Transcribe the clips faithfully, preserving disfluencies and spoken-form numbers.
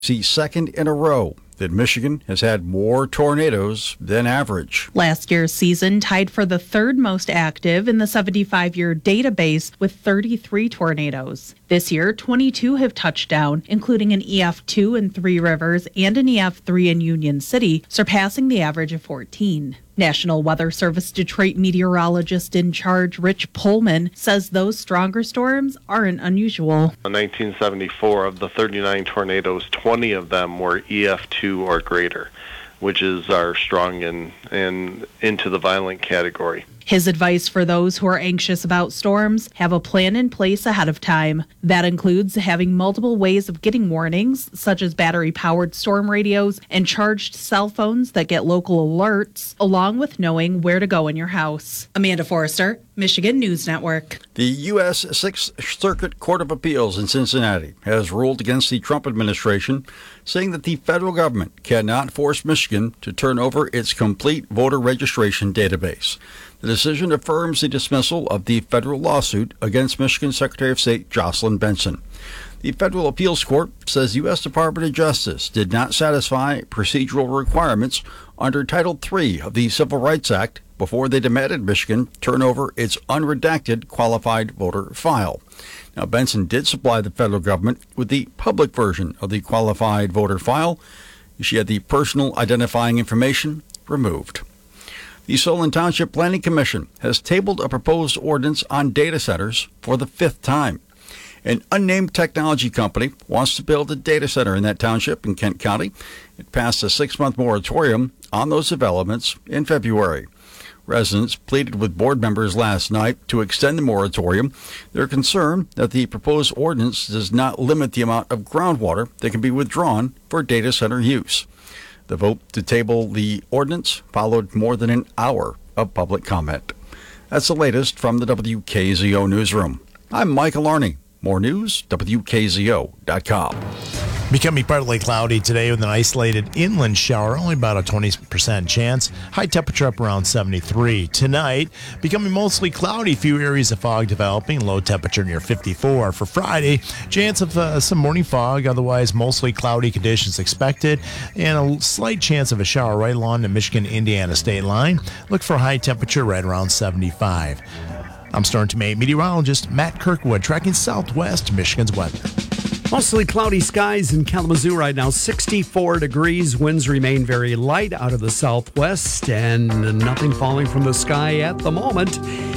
the second in a row that Michigan has had more tornadoes than average. Last year's season tied for the third most active in the seventy-five-year database with thirty-three tornadoes. This year, twenty-two have touched down, including an E F two in Three Rivers and an E F three in Union City, surpassing the average of fourteen. National Weather Service Detroit meteorologist in charge Rich Pullman says those stronger storms aren't unusual. In nineteen seventy-four, of the thirty-nine tornadoes, twenty of them were E F two or greater, which is our strong and, and into the violent category. His advice for those who are anxious about storms: have a plan in place ahead of time. That includes having multiple ways of getting warnings, such as battery-powered storm radios and charged cell phones that get local alerts, along with knowing where to go in your house. Amanda Forrester, Michigan News Network. The U S Sixth Circuit Court of Appeals in Cincinnati has ruled against the Trump administration, saying that the federal government cannot force Michigan to turn over its complete voter registration database. The decision affirms the dismissal of the federal lawsuit against Michigan Secretary of State Jocelyn Benson. The Federal Appeals Court says the U S Department of Justice did not satisfy procedural requirements under Title three of the Civil Rights Act before they demanded Michigan turn over its unredacted qualified voter file. Now, Benson did supply the federal government with the public version of the qualified voter file. She had the personal identifying information removed. The Solon Township Planning Commission has tabled a proposed ordinance on data centers for the fifth time. An unnamed technology company wants to build a data center in that township in Kent County. It passed a six-month moratorium on those developments in February. Residents pleaded with board members last night to extend the moratorium. They're concerned that the proposed ordinance does not limit the amount of groundwater that can be withdrawn for data center use. The vote to table the ordinance followed more than an hour of public comment. That's the latest from the W K Z O newsroom. I'm Michael Arney. More news, W K Z O dot com. Becoming partly cloudy today with an isolated inland shower, only about a twenty percent chance. High temperature up around seventy-three. Tonight, becoming mostly cloudy, few areas of fog developing, low temperature near fifty-four. For Friday, chance of uh, some morning fog, otherwise mostly cloudy conditions expected, and a slight chance of a shower right along the Michigan-Indiana state line. Look for high temperature right around seventy-five. I'm Storm Team meteorologist Matt Kirkwood, tracking Southwest Michigan's weather. Mostly cloudy skies in Kalamazoo right now, sixty-four degrees. Winds remain very light out of the southwest and nothing falling from the sky at the moment.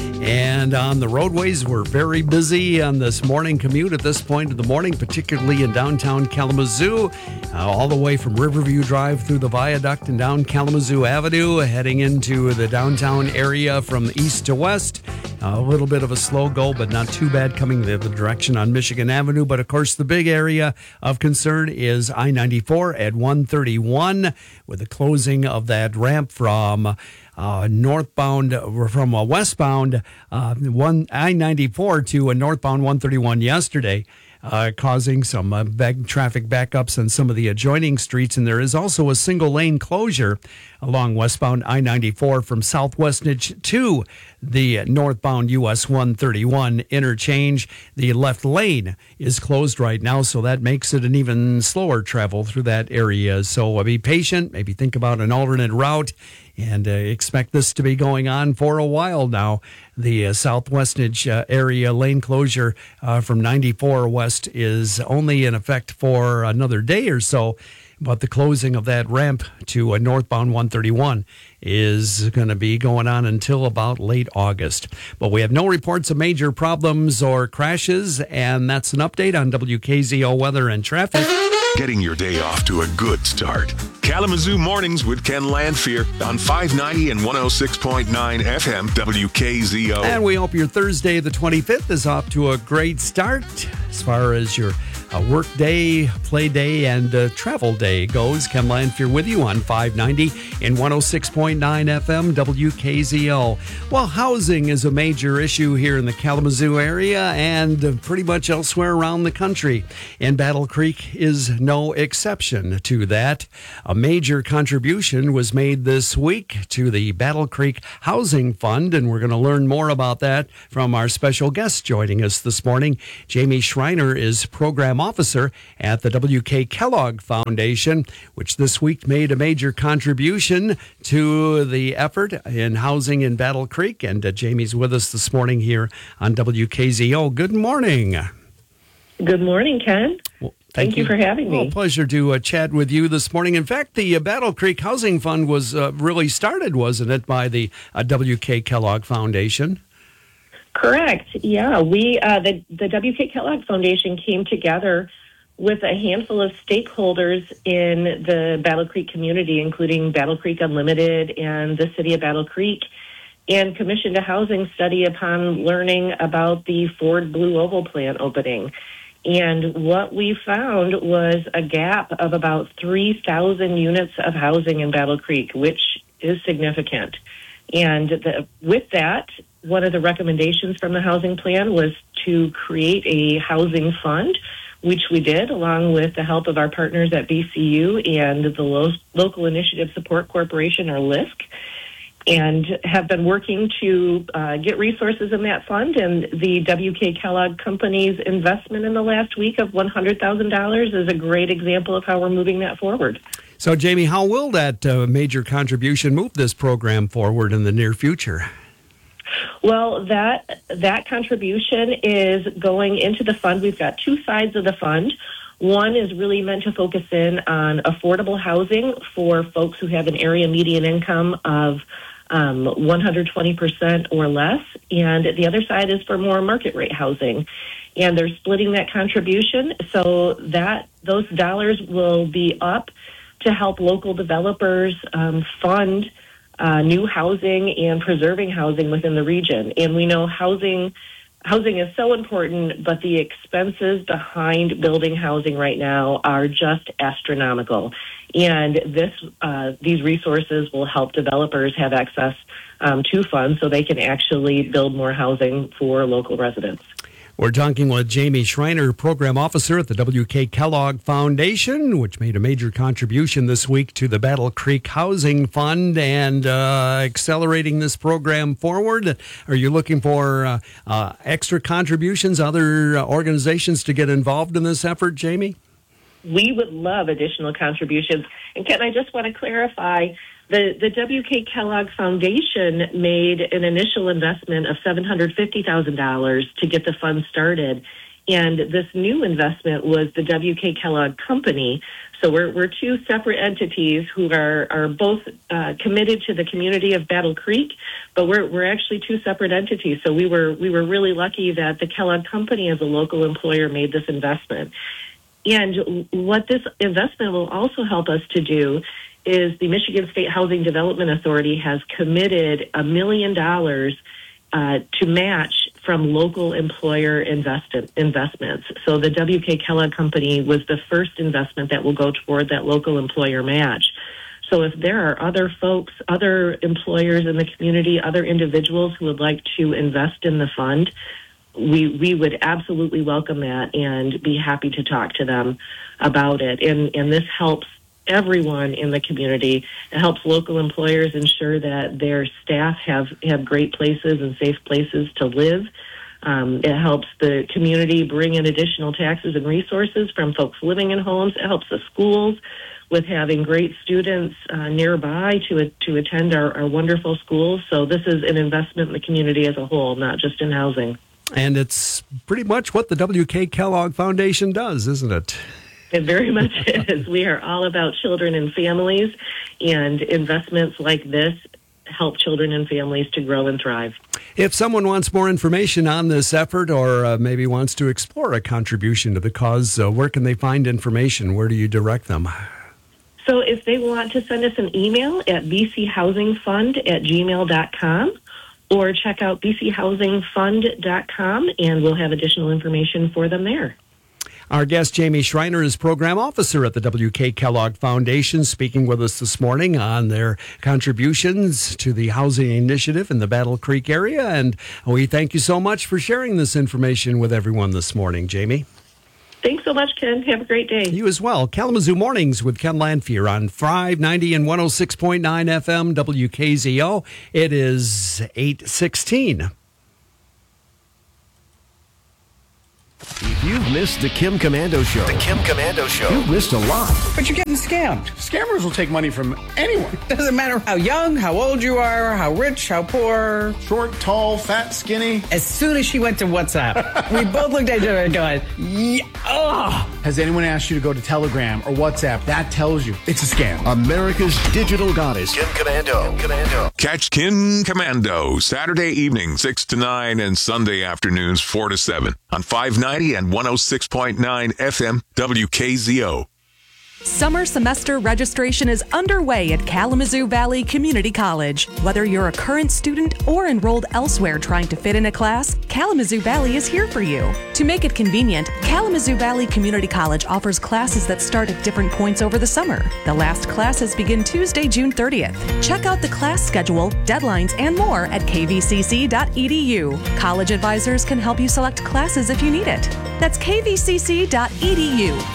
And on the roadways, we're very busy on this morning commute at this point of the morning, particularly in downtown Kalamazoo, uh, all the way from Riverview Drive through the viaduct and down Kalamazoo Avenue, heading into the downtown area from east to west. Uh, a little bit of a slow go, but not too bad coming the other direction on Michigan Avenue. But of course, the big area of concern is I ninety-four at one thirty-one with the closing of that ramp from Uh, northbound from a westbound uh, one I ninety-four to a northbound one thirty-one yesterday, uh, causing some uh, back, traffic backups on some of the adjoining streets. And there is also a single lane closure along westbound I ninety-four from Southwestnedge to the northbound U S one thirty-one interchange. The left lane is closed right now, so that makes it an even slower travel through that area. So uh, be patient, maybe think about an alternate route, and uh, expect this to be going on for a while now. The uh, Southwestnedge uh, area lane closure uh, from ninety-four west is only in effect for another day or so, but the closing of that ramp to a northbound one thirty-one is going to be going on until about late August. But we have no reports of major problems or crashes, and that's an update on W K Z O weather and traffic. Getting your day off to a good start. Kalamazoo Mornings with Ken Landfear on five ninety and one oh six point nine F M W K Z O. And we hope your Thursday the twenty-fifth is off to a great start as far as your uh, work day, play day, and uh, travel day goes. Ken Landfear with you on five ninety and one oh six point nine F M W K Z O. Well, housing is a major issue here in the Kalamazoo area and uh, pretty much elsewhere around the country. And Battle Creek is no exception to that. A major contribution was made this week to the Battle Creek Housing Fund, and we're going to learn more about that from our special guest joining us this morning. Jamie Schreiner is Program officer at the W K Kellogg Foundation, which this week made a major contribution to the effort in housing in Battle Creek. And uh, Jamie's with us this morning here on W K Z O. Good morning. Good morning, Ken. Well, Thank, Thank you for having me. Well, pleasure to uh, chat with you this morning. In fact, the uh, Battle Creek Housing Fund was uh, really started, wasn't it, by the uh, W K Kellogg Foundation? Correct. Yeah, we uh, the the W K Kellogg Foundation came together with a handful of stakeholders in the Battle Creek community, including Battle Creek Unlimited and the City of Battle Creek, and commissioned a housing study upon learning about the Ford Blue Oval plant opening. And what we found was a gap of about three thousand units of housing in Battle Creek, which is significant. And the, with that, one of the recommendations from the housing plan was to create a housing fund, which we did along with the help of our partners at B C U and the Lo- Local Initiative Support Corporation, or L I S C, and have been working to uh, get resources in that fund. And the W K Kellogg Company's investment in the last week of one hundred thousand dollars is a great example of how we're moving that forward. So, Jamie, how will that uh, major contribution move this program forward in the near future? Well, that that contribution is going into the fund. We've got two sides of the fund. One is really meant to focus in on affordable housing for folks who have an area median income of um, one hundred twenty percent or less. And the other side is for more market rate housing. And they're splitting that contribution so that those dollars will be up to help local developers um, fund uh, new housing and preserving housing within the region. And we know housing Housing is so important, but the expenses behind building housing right now are just astronomical. And this, uh, these resources will help developers have access um, to funds so they can actually build more housing for local residents. We're talking with Jamie Schreiner, Program Officer at the W K Kellogg Foundation, which made a major contribution this week to the Battle Creek Housing Fund and uh, accelerating this program forward. Are you looking for uh, uh, extra contributions, other uh, organizations to get involved in this effort, Jamie? We would love additional contributions. And Ken, I just want to clarify, the, the W K Kellogg Foundation made an initial investment of seven hundred fifty thousand dollars to get the fund started. And this new investment was the W K Kellogg Company. So we're, we're two separate entities who are, are both uh, committed to the community of Battle Creek, but we're, we're actually two separate entities. So we were, we were really lucky that the Kellogg Company as a local employer made this investment. And what this investment will also help us to do is the Michigan State Housing Development Authority has committed a million dollars uh, to match from local employer invest- investments. So the W K Kellogg Company was the first investment that will go toward that local employer match. So if there are other folks, other employers in the community, other individuals who would like to invest in the fund, we we would absolutely welcome that and be happy to talk to them about it. And and this helps everyone in the community. It helps local employers ensure that their staff have, have great places and safe places to live. Um, it helps the community bring in additional taxes and resources from folks living in homes. It helps the schools with having great students uh, nearby to to attend our, our wonderful schools. So this is an investment in the community as a whole, not just in housing. And it's pretty much what the W K Kellogg Foundation does, isn't it? It very much is. We are all about children and families, and investments like this help children and families to grow and thrive. If someone wants more information on this effort or uh, maybe wants to explore a contribution to the cause, uh, where can they find information? Where do you direct them? So if they want to send us an email at b c housing fund at gmail dot com or check out b c housing fund dot com, and we'll have additional information for them there. Our guest, Jamie Schreiner, is Program Officer at the W K Kellogg Foundation, speaking with us this morning on their contributions to the housing initiative in the Battle Creek area. And we thank you so much for sharing this information with everyone this morning, Jamie. Thanks so much, Ken. Have a great day. You as well. Kalamazoo Mornings with Ken Lanphier on five ninety and one oh six point nine F M W K Z O. It is eight sixteen. If you've missed the Kim Commando Show, the Kim Commando Show, you've missed a lot. But you're getting scammed. Scammers will take money from anyone. Doesn't matter how young, how old you are, how rich, how poor. Short, tall, fat, skinny. As soon as she went to WhatsApp, we both looked at each other and going, yeah, ugh. Has anyone asked you to go to Telegram or WhatsApp? That tells you it's a scam. America's digital goddess, Kim Commando. Kim Commando. Catch Kim Commando Saturday evening, six to nine, and Sunday afternoons, four to seven on five ninety and one oh six point nine F M W K Z O. Summer semester registration is underway at Kalamazoo Valley Community College. Whether you're a current student or enrolled elsewhere trying to fit in a class, Kalamazoo Valley is here for you. To make it convenient, Kalamazoo Valley Community College offers classes that start at different points over the summer. The last classes begin Tuesday, June thirtieth. Check out the class schedule, deadlines, and more at k v c c dot e d u. College advisors can help you select classes if you need it. That's k v c c dot e d u.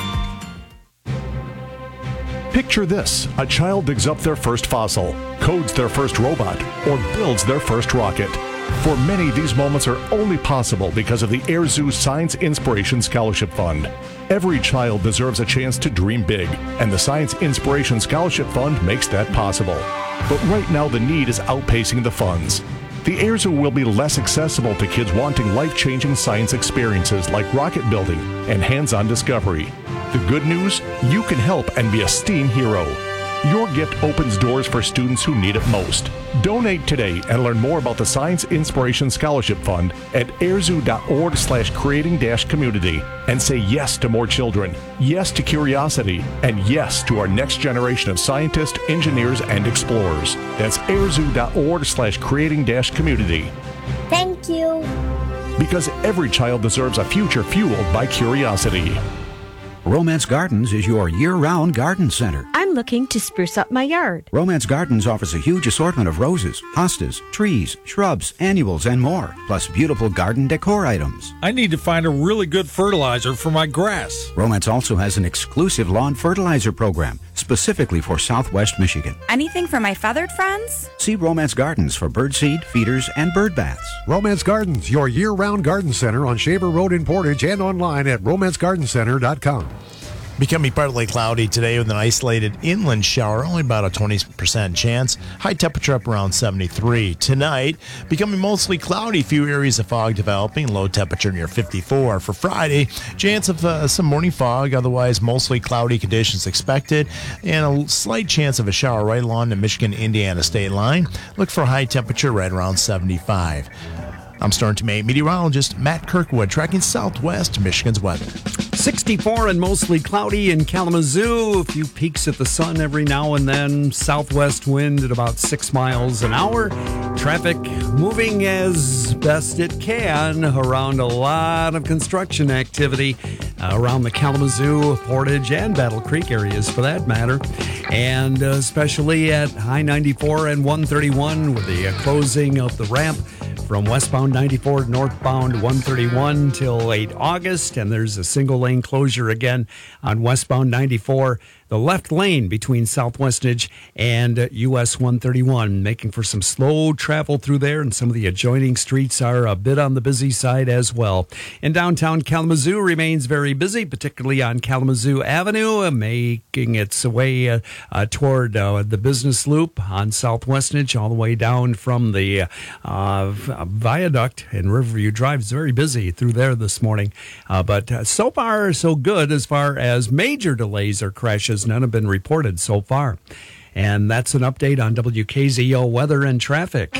Picture this. A child digs up their first fossil, codes their first robot, or builds their first rocket. For many, these moments are only possible because of the Air Zoo Science Inspiration Scholarship Fund. Every child deserves a chance to dream big, and the Science Inspiration Scholarship Fund makes that possible. But right now, the need is outpacing the funds. The Air Zoo will be less accessible to kids wanting life-changing science experiences like rocket building and hands-on discovery. The good news? You can help and be a STEAM hero. Your gift opens doors for students who need it most. Donate today and learn more about the Science Inspiration Scholarship Fund at airzoo.org slash creating dash community and say yes to more children, yes to curiosity, and yes to our next generation of scientists, engineers, and explorers. That's airzoo.org slash creating dash community. Thank you. Because every child deserves a future fueled by curiosity. Romance Gardens is your year-round garden center. I'm looking to spruce up my yard. Romance Gardens offers a huge assortment of roses, hostas, trees, shrubs, annuals, and more, plus beautiful garden decor items. I need to find a really good fertilizer for my grass. Romance also has an exclusive lawn fertilizer program, specifically for Southwest Michigan. Anything for my feathered friends? See Romance Gardens for birdseed, feeders, and bird baths. Romance Gardens, your year-round garden center on Shaver Road in Portage and online at romance garden center dot com. Becoming partly cloudy today with an isolated inland shower, only about a twenty percent chance. High temperature up around seventy-three. Tonight, becoming mostly cloudy, few areas of fog developing, low temperature near fifty-four. For Friday, chance of uh, some morning fog, otherwise mostly cloudy conditions expected, and a slight chance of a shower right along the Michigan-Indiana state line. Look for a high temperature right around seventy-five. I'm Storm Team meteorologist Matt Kirkwood, tracking Southwest Michigan's weather. sixty-four and mostly cloudy in Kalamazoo. A few peaks at the sun every now and then. Southwest wind at about six miles an hour. Traffic moving as best it can around a lot of construction activity uh, around the Kalamazoo, Portage, and Battle Creek areas for that matter. And uh, especially at I ninety-four and one thirty-one with the uh, closing of the ramp from westbound ninety-four to northbound one thirty-one till late August, and there's a single lane closure again on westbound ninety-four, the left lane between Southwestnedge and U S one thirty-one, making for some slow travel through there, and some of the adjoining streets are a bit on the busy side as well. In downtown Kalamazoo remains very busy, particularly on Kalamazoo Avenue, uh, making its way uh, uh, toward uh, the business loop on Southwestnedge, all the way down from the uh, viaduct in Riverview Drive. It's very busy through there this morning, uh, but uh, so far so good as far as major delays or crashes. None have been reported so far. And that's an update on W K Z O weather and traffic.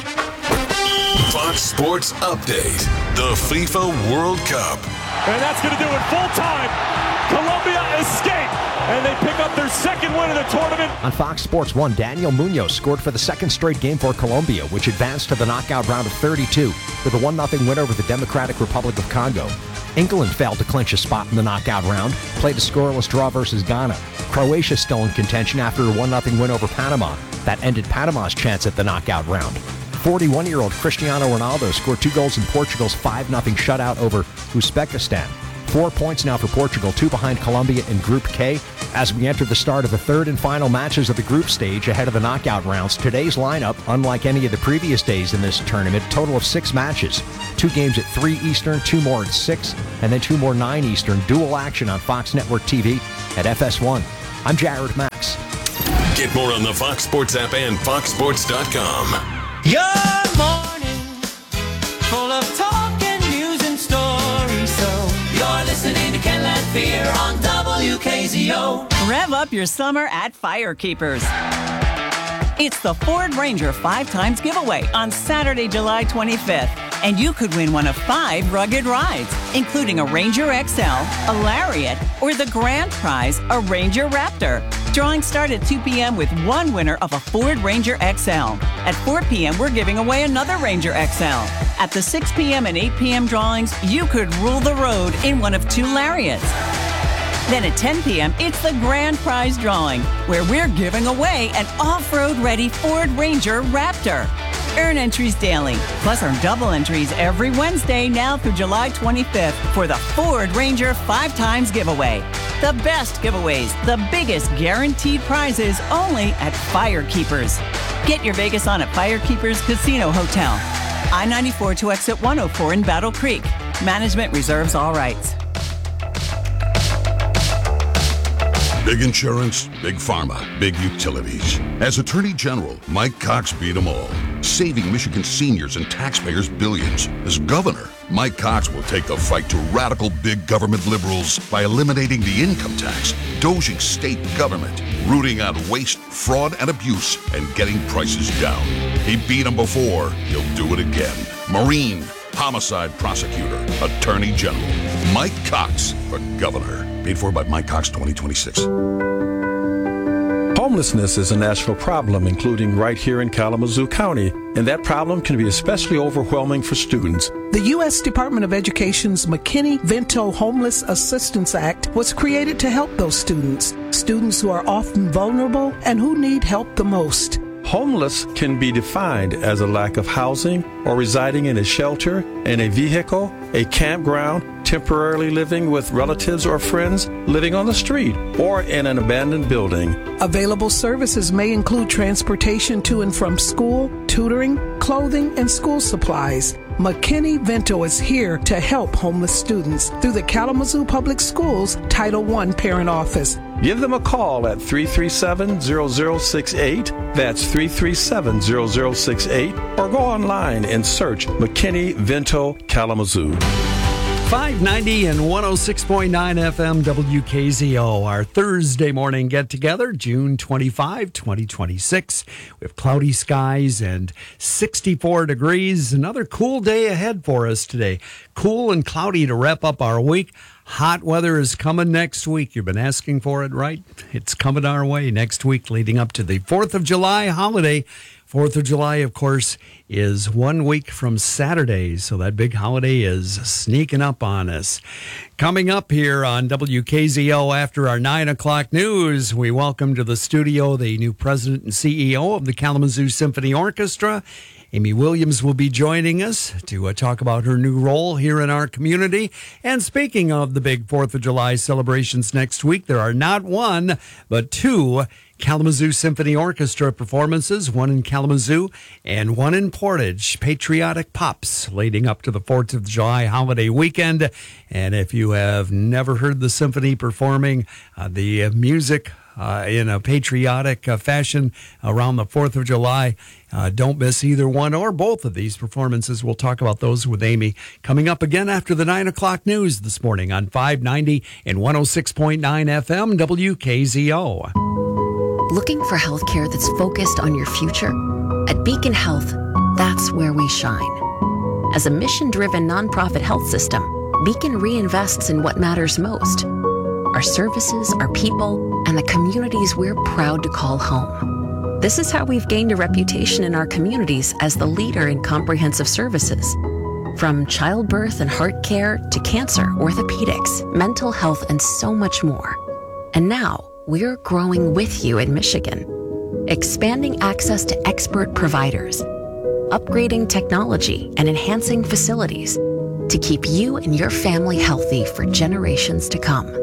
Fox Sports Update. The FIFA World Cup. And that's going to do it full time. Colombia escape. And they pick up their second win in the tournament. On Fox Sports one, Daniel Munoz scored for the second straight game for Colombia, which advanced to the knockout round of thirty-two with a one nothing win over the Democratic Republic of Congo. England failed to clinch a spot in the knockout round, played a scoreless draw versus Ghana. Croatia still in contention after a one nothing win over Panama. That ended Panama's chance at the knockout round. forty-one-year-old Cristiano Ronaldo scored two goals in Portugal's five nothing shutout over Uzbekistan. Four points now for Portugal, two behind Colombia in Group K. As we enter the start of the third and final matches of the group stage ahead of the knockout rounds, today's lineup, unlike any of the previous days in this tournament, total of six matches. Two games at three Eastern, two more at six, and then two more nine Eastern. Dual action on Fox Network T V at F S one. I'm Jared Max. Get more on the Fox Sports app and fox sports dot com. Good morning, full of talk and news and stories. So you're listening to Ken Lanphier on W K Z O. Rev up your summer at Firekeepers. It's the Ford Ranger Five Times Giveaway on Saturday, July twenty-fifth. And you could win one of five rugged rides, including a Ranger X L, a Lariat, or the grand prize, a Ranger Raptor. Drawings start at two p.m. with one winner of a Ford Ranger X L. At four p.m., we're giving away another Ranger X L. At the six p.m. and eight p.m. drawings, you could rule the road in one of two Lariats. Then at ten p.m., it's the grand prize drawing, where we're giving away an off-road ready Ford Ranger Raptor. Earn entries daily, plus earn double entries every Wednesday now through July twenty-fifth for the Ford Ranger Five Times Giveaway. The best giveaways, the biggest guaranteed prizes, only at Firekeepers. Get your Vegas on at Firekeepers Casino Hotel. I ninety-four to exit one oh four in Battle Creek. Management reserves all rights. Big insurance, big pharma, big utilities. As Attorney General, Mike Cox beat them all, saving Michigan seniors and taxpayers billions. As governor, Mike Cox will take the fight to radical big government liberals by eliminating the income tax, doging state government, rooting out waste, fraud, and abuse, and getting prices down. He beat them before. He'll do it again. Marine, homicide prosecutor, Attorney General, Mike Cox for governor. Paid for by Mike Cox twenty twenty-six. Homelessness is a national problem, including right here in Kalamazoo County, and that problem can be especially overwhelming for students. The U S Department of Education's McKinney-Vento Homeless Assistance Act was created to help those students, students who are often vulnerable and who need help the most. Homeless can be defined as a lack of housing or residing in a shelter, in a vehicle, a campground, temporarily living with relatives or friends, living on the street, or in an abandoned building. Available services may include transportation to and from school, tutoring, clothing, and school supplies. McKinney-Vento is here to help homeless students through the Kalamazoo Public Schools Title one Parent Office. Give them a call at three three seven, zero zero six eight. That's three three seven, zero zero six eight. Or go online and search McKinney-Vento Kalamazoo. five ninety and one oh six point nine F M W K Z O. Our Thursday morning get-together, June twenty-fifth, twenty twenty-six. We have cloudy skies and sixty-four degrees. Another cool day ahead for us today. Cool and cloudy to wrap up our week. Hot weather is coming next week. You've been asking for it, right? It's coming our way next week leading up to the fourth of July holiday. fourth of July, of course, is one week from Saturday, so that big holiday is sneaking up on us. Coming up here on W K Z O after our nine o'clock news, we welcome to the studio the new president and C E O of the Kalamazoo Symphony Orchestra. Amy Williams will be joining us to uh, talk about her new role here in our community. And speaking of the big fourth of July celebrations next week, there are not one, but two Kalamazoo Symphony Orchestra performances, one in Kalamazoo and one in Portage, patriotic pops leading up to the fourth of July holiday weekend. And if you have never heard the symphony performing uh, the uh, music uh, in a patriotic uh, fashion around the fourth of July, uh, don't miss either one or both of these performances. We'll talk about those with Amy coming up again after the nine o'clock news this morning on five ninety and one oh six point nine F M W K Z O. Looking for healthcare that's focused on your future? At Beacon Health, that's where we shine. As a mission-driven nonprofit health system, Beacon reinvests in what matters most: our services, our people, and the communities we're proud to call home. This is how we've gained a reputation in our communities as the leader in comprehensive services. From childbirth and heart care to cancer, orthopedics, mental health, and so much more. And now, we're growing with you in Michigan, expanding access to expert providers, upgrading technology, and enhancing facilities to keep you and your family healthy for generations to come.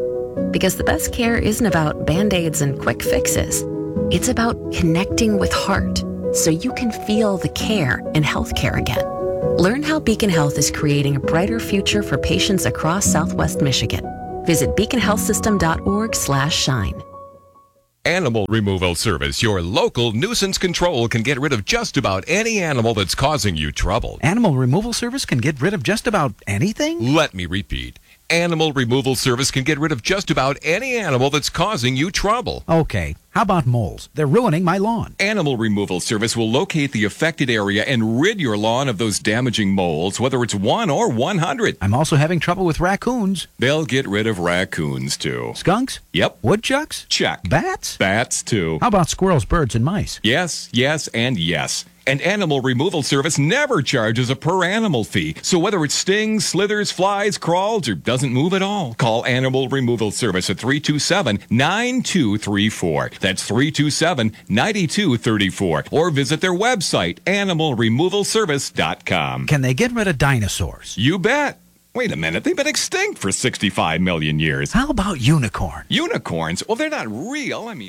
Because the best care isn't about band-aids and quick fixes. It's about connecting with heart so you can feel the care in healthcare again. Learn how Beacon Health is creating a brighter future for patients across Southwest Michigan. Visit beacon health system dot org slash shine. Animal Removal Service, your local nuisance control, can get rid of just about any animal that's causing you trouble. Animal Removal Service can get rid of just about anything? Let me repeat. Animal Removal Service can get rid of just about any animal that's causing you trouble. Okay, how about moles? They're ruining my lawn. Animal Removal Service will locate the affected area and rid your lawn of those damaging moles, whether it's one or one hundred. I'm also having trouble with raccoons. They'll get rid of raccoons, too. Skunks? Yep. Woodchucks? Check. Bats? Bats, too. How about squirrels, birds, and mice? Yes, yes, and yes. And Animal Removal Service never charges a per animal fee. So whether it stings, slithers, flies, crawls, or doesn't move at all, call Animal Removal Service at three two seven, nine two three four. That's three two seven, nine two three four. Or visit their website, animal removal service dot com. Can they get rid of dinosaurs? You bet. Wait a minute, they've been extinct for sixty-five million years. How about unicorns? Unicorns? Well, they're not real. I mean...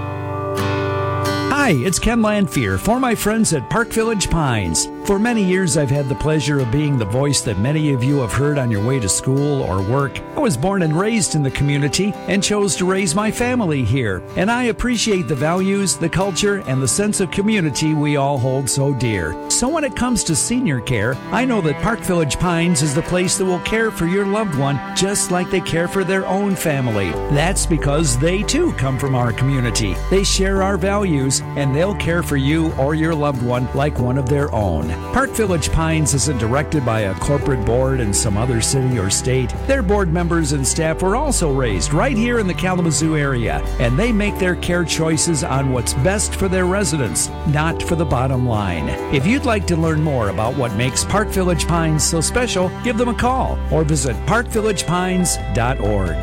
Hi, it's Ken Lanfear for my friends at Park Village Pines. For many years, I've had the pleasure of being the voice that many of you have heard on your way to school or work. I was born and raised in the community and chose to raise my family here. And I appreciate the values, the culture, and the sense of community we all hold so dear. So when it comes to senior care, I know that Park Village Pines is the place that will care for your loved one just like they care for their own family. That's because they too come from our community. They share our values, and they'll care for you or your loved one like one of their own. Park Village Pines isn't directed by a corporate board in some other city or state. Their board members and staff were also raised right here in the Kalamazoo area, and they make their care choices on what's best for their residents, not for the bottom line. If you'd like to learn more about what makes Park Village Pines so special, give them a call or visit park village pines dot org.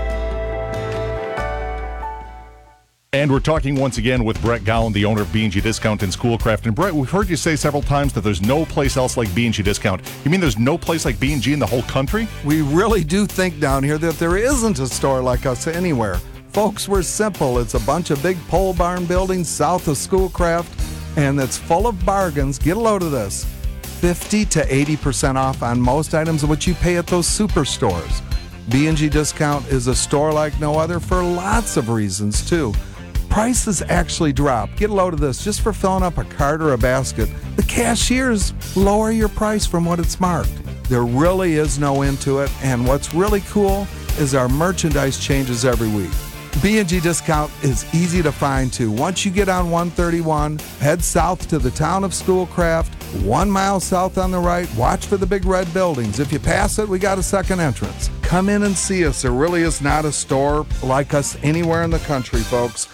And we're talking once again with Brett Gowan, the owner of B and G Discount in Schoolcraft. And Brett, we've heard you say several times that there's no place else like B and G Discount. You mean there's no place like B and G in the whole country? We really do think down here that there isn't a store like us anywhere. Folks, we're simple. It's a bunch of big pole barn buildings south of Schoolcraft, and it's full of bargains. Get a load of this. fifty to eighty percent off on most items of what you pay at those superstores. B and G Discount is a store like no other for lots of reasons, too. Prices actually drop. Get a load of this. Just for filling up a cart or a basket, the cashiers lower your price from what it's marked. There really is no end to it, and what's really cool is our merchandise changes every week. B and G Discount is easy to find, too. Once you get on one thirty-one, head south to the town of Schoolcraft, one mile south on the right, watch for the big red buildings. If you pass it, we got a second entrance. Come in and see us. There really is not a store like us anywhere in the country, folks.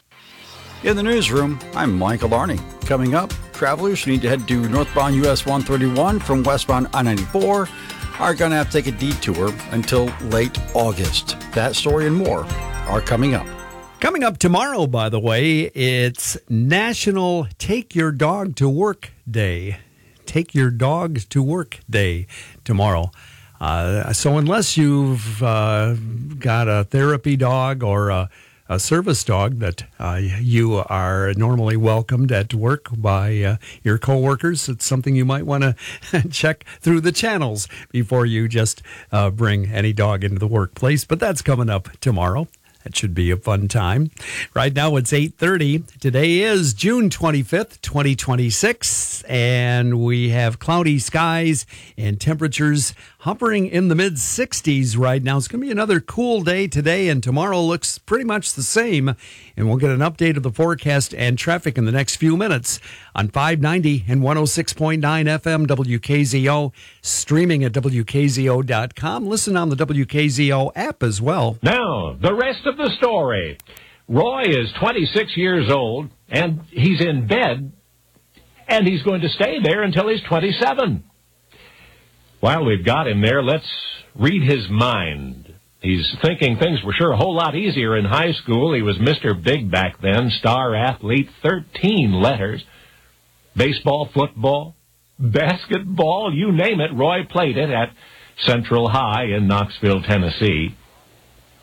In the newsroom, I'm Michael Barney. Coming up, travelers who need to head to northbound U S one thirty-one from westbound I ninety-four are going to have to take a detour until late August. That story and more are coming up. Coming up tomorrow, by the way, it's National Take Your Dog to Work Day. Take Your Dog to Work Day tomorrow. Uh, so unless you've uh, got a therapy dog or a a service dog that uh, you are normally welcomed at work by uh, your coworkers, it's something you might want to check through the channels before you just uh, bring any dog into the workplace. But that's coming up tomorrow. That should be a fun time. Right now it's eight thirty. Today is June twenty-fifth, twenty twenty-six, and we have cloudy skies and temperatures hovering in the mid sixties right now. It's going to be another cool day today, and tomorrow looks pretty much the same. And we'll get an update of the forecast and traffic in the next few minutes on five ninety and one oh six point nine F M W K Z O, streaming at W K Z O dot com. Listen on the W K Z O app as well. Now, the rest of the story. Roy is twenty-six years old, and he's in bed, and he's going to stay there until he's twenty-seven. While we've got him there, let's read his mind. He's thinking things were sure a whole lot easier in high school. He was Mister Big back then, star athlete, thirteen letters. Baseball, football, basketball, you name it, Roy played it at Central High in Knoxville, Tennessee.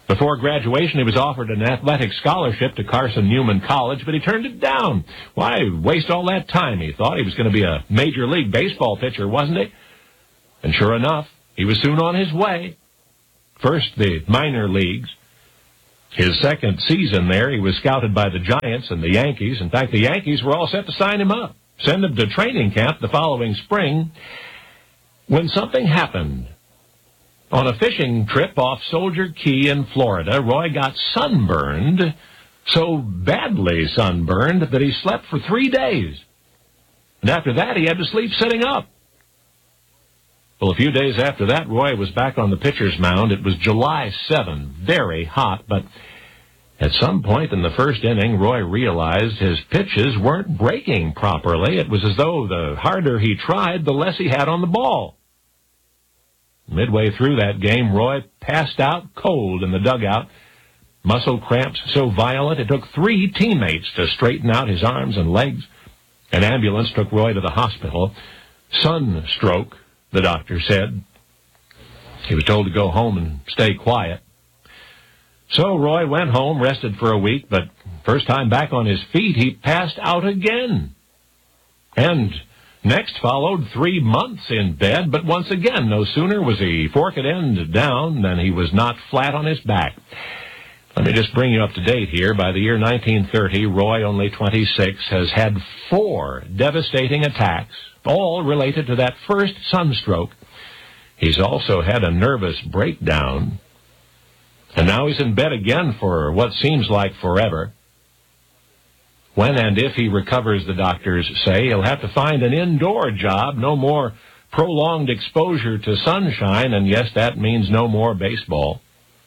Before graduation, he was offered an athletic scholarship to Carson Newman College, but he turned it down. Why waste all that time? He thought he was going to be a Major League Baseball pitcher, wasn't he? And sure enough, he was soon on his way. First, the minor leagues. His second season there, he was scouted by the Giants and the Yankees. In fact, the Yankees were all set to sign him up, send him to training camp the following spring, when something happened. On a fishing trip off Soldier Key in Florida, Roy got sunburned, so badly sunburned that he slept for three days. And after that, he had to sleep sitting up. Well, a few days after that, Roy was back on the pitcher's mound. It was July seventh, very hot, but at some point in the first inning, Roy realized his pitches weren't breaking properly. It was as though the harder he tried, the less he had on the ball. Midway through that game, Roy passed out cold in the dugout. Muscle cramps so violent it took three teammates to straighten out his arms and legs. An ambulance took Roy to the hospital. Sunstroke, the doctor said. He was told to go home and stay quiet. So Roy went home, rested for a week, but first time back on his feet, he passed out again. And next followed three months in bed, but once again, no sooner was he forked end down than he was knocked flat on his back. Let me just bring you up to date here. By the year nineteen thirty, Roy, only twenty-six, has had four devastating attacks, all related to that first sunstroke. He's also had a nervous breakdown, and now he's in bed again for what seems like forever. When and if he recovers, the doctors say, he'll have to find an indoor job, no more prolonged exposure to sunshine, and yes, that means no more baseball.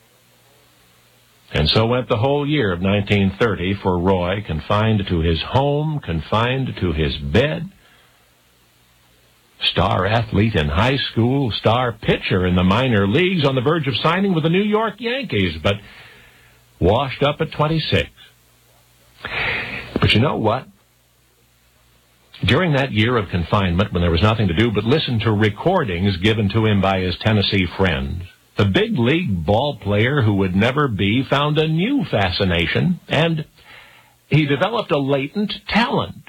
And so went the whole year of nineteen thirty for Roy, confined to his home, confined to his bed. Star athlete in high school, star pitcher in the minor leagues, on the verge of signing with the New York Yankees, but washed up at twenty-six. But you know what? During that year of confinement, when there was nothing to do but listen to recordings given to him by his Tennessee friends, the big league ball player who would never be found a new fascination, and he developed a latent talent.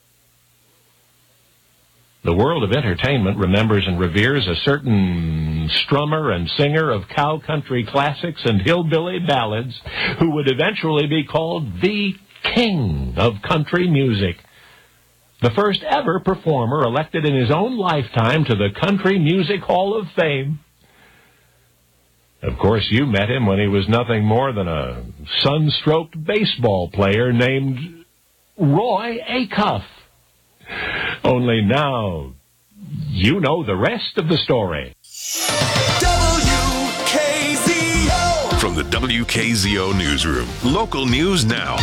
The world of entertainment remembers and reveres a certain strummer and singer of cow country classics and hillbilly ballads who would eventually be called the King of Country Music. The first ever performer elected in his own lifetime to the Country Music Hall of Fame. Of course, you met him when he was nothing more than a sunstroked baseball player named Roy Acuff. Only now, you know the rest of the story. W K Z O. From the W K Z O Newsroom, local news now.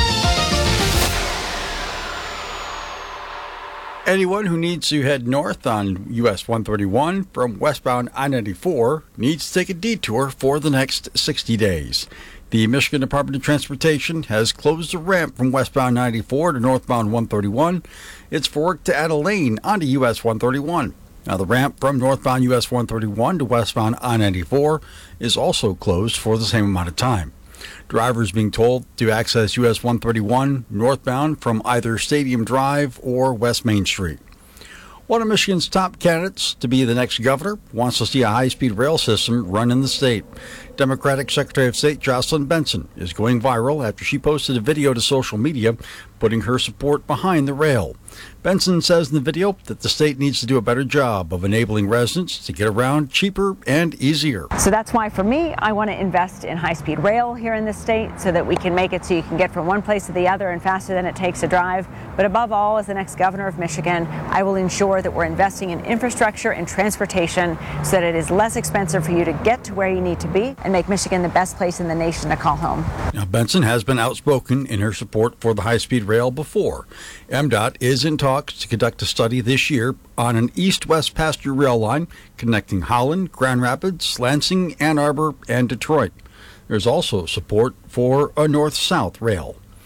Anyone who needs to head north on U S one thirty-one from westbound I ninety-four needs to take a detour for the next sixty days. The Michigan Department of Transportation has closed the ramp from westbound ninety-four to northbound one thirty-one. It's for work to add a lane onto U S one thirty-one. Now, the ramp from northbound U S one thirty-one to westbound I ninety-four is also closed for the same amount of time. Drivers being told to access U S one thirty-one northbound from either Stadium Drive or West Main Street. One of Michigan's top candidates to be the next governor wants to see a high-speed rail system run in the state. Democratic Secretary of State Jocelyn Benson is going viral after she posted a video to social media putting her support behind the rail. Benson says in the video that the state needs to do a better job of enabling residents to get around cheaper and easier. So that's why, for me, I want to invest in high-speed rail here in the state so that we can make it so you can get from one place to the other and faster than it takes to drive. But above all, as the next governor of Michigan, I will ensure that we're investing in infrastructure and transportation so that it is less expensive for you to get to where you need to be and make Michigan the best place in the nation to call home. Now, Benson has been outspoken in her support for the high-speed rail before. M DOT is in talks to conduct a study this year on an east-west passenger rail line connecting Holland, Grand Rapids, Lansing, Ann Arbor, and Detroit. There's also support for a north-south rail.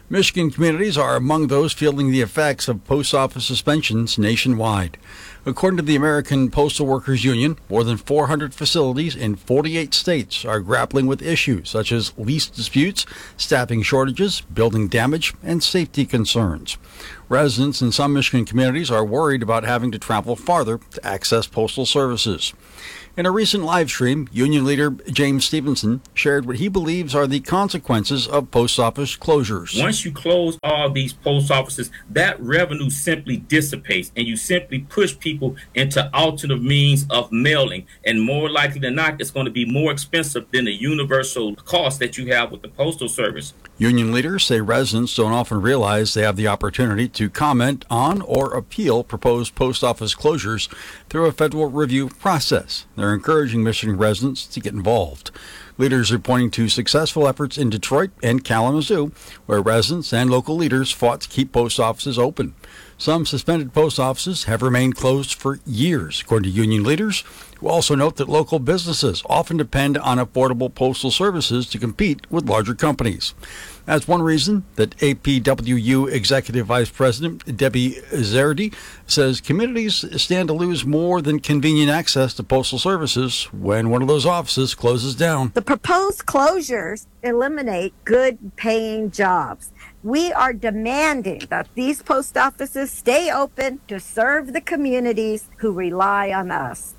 Michigan communities are among those feeling the effects of post office suspensions nationwide. According to the American Postal Workers Union, more than four hundred facilities in forty-eight states are grappling with issues such as lease disputes, staffing shortages, building damage, and safety concerns. Residents in some Michigan communities are worried about having to travel farther to access postal services. In a recent live stream, Union leader James Stevenson shared what he believes are the consequences of post office closures. Once you close all these post offices, that revenue simply dissipates, and you simply push people into alternative means of mailing. And more likely than not, it's going to be more expensive than the universal cost that you have with the Postal Service. Union leaders say residents don't often realize they have the opportunity to comment on or appeal proposed post office closures through a federal review process. They're encouraging Michigan residents to get involved. Leaders are pointing to successful efforts in Detroit and Kalamazoo, where residents and local leaders fought to keep post offices open. Some suspended post offices have remained closed for years, according to union leaders, who also note that local businesses often depend on affordable postal services to compete with larger companies. That's one reason that A P W U Executive Vice President Debbie Zardy says communities stand to lose more than convenient access to postal services when one of those offices closes down. The proposed closures eliminate good paying jobs. We are demanding that these post offices stay open to serve the communities who rely on us.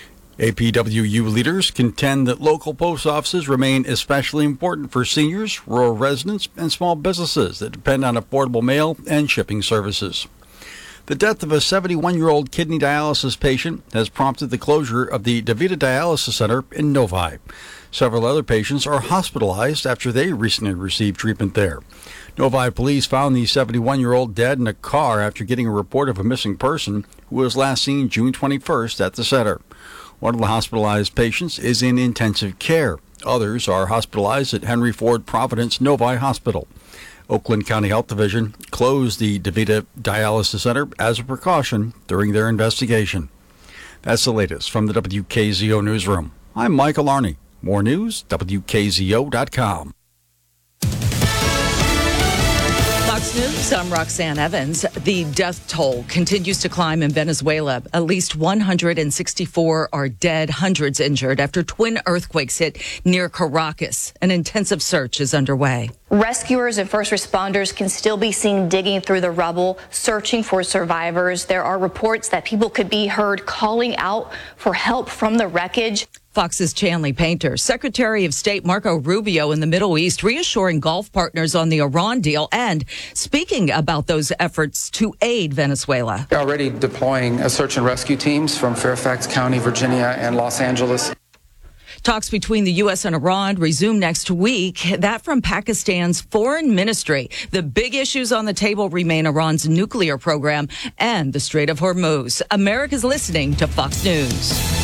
A P W U leaders contend that local post offices remain especially important for seniors, rural residents, and small businesses that depend on affordable mail and shipping services. The death of a seventy-one-year-old kidney dialysis patient has prompted the closure of the DaVita Dialysis Center in Novi. Several other patients are hospitalized after they recently received treatment there. Novi police found the seventy-one-year-old dead in a car after getting a report of a missing person who was last seen June twenty-first at the center. One of the hospitalized patients is in intensive care. Others are hospitalized at Henry Ford Providence Novi Hospital. Oakland County Health Division closed the DaVita Dialysis Center as a precaution during their investigation. That's the latest from the W K Z O Newsroom. I'm Michael Arney. More news, W K Z O dot com. Fox News, I'm Roxanne Evans. The death toll continues to climb in Venezuela. At least one hundred sixty-four are dead, hundreds injured after twin earthquakes hit near Caracas. An intensive search is underway. Rescuers and first responders can still be seen digging through the rubble, searching for survivors. There are reports that people could be heard calling out for help from the wreckage. Fox's Chanley Painter, Secretary of State Marco Rubio in the Middle East, reassuring Gulf partners on the Iran deal and speaking about those efforts to aid Venezuela. They're already deploying a search and rescue teams from Fairfax County, Virginia, and Los Angeles. Talks between the U S and Iran resume next week. That from Pakistan's foreign ministry. The big issues on the table remain Iran's nuclear program and the Strait of Hormuz. America's listening to Fox News.